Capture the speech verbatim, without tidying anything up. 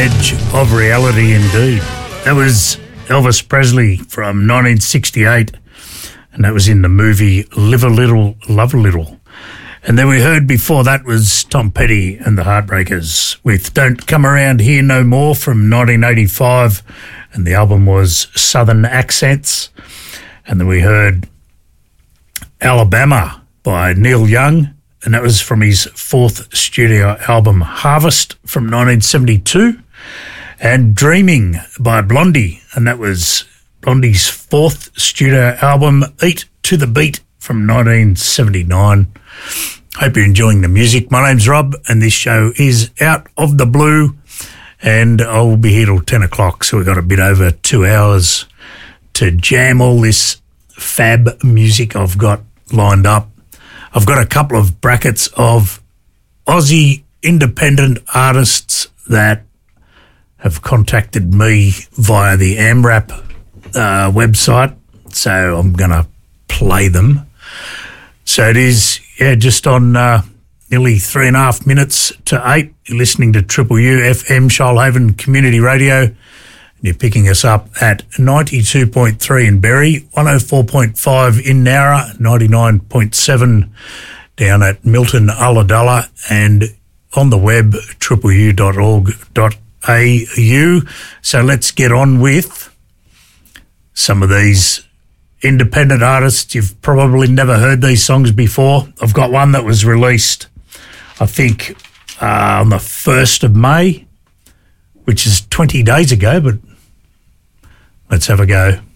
edge of reality indeed. That was Elvis Presley from nineteen sixty-eight, and that was in the movie Live a Little, Love a Little. And then we heard before that was Tom Petty and the Heartbreakers with Don't Come Around Here No More from nineteen eighty-five, and the album was Southern Accents. And then we heard Alabama by Neil Young, and that was from his fourth studio album Harvest from nineteen seventy-two. And Dreaming by Blondie, and that was Blondie's fourth studio album Eat to the Beat from nineteen seventy-nine. Hope you're enjoying the music. My name's Rob, and this show is Out of the Blue, and I'll be here till ten o'clock, so we've got a bit over two hours to jam all this fab music I've got lined up. I've got a couple of brackets of Aussie independent artists that have contacted me via the AMRAP uh, website, so I'm going to play them. So it is, yeah, just on uh, nearly three and a half minutes to eight. You're listening to Triple U F M, Shoalhaven Community Radio, and you're picking us up at ninety-two point three in Berry, one oh four point five in Nowra, ninety-nine point seven down at Milton Ulladulla, and on the web, triple u dot org dot a u. So let's get on with some of these independent artists. You've probably never heard these songs before. I've got one that was released, I think, uh, on the first of May, which is twenty days ago, but let's have a go.